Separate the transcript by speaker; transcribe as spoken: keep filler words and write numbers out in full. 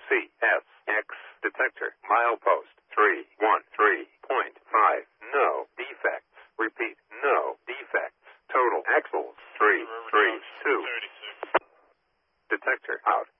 Speaker 1: C S X detector. Milepost three one three point five. No defects. Repeat, no defects. Total axles three three two. Detector out.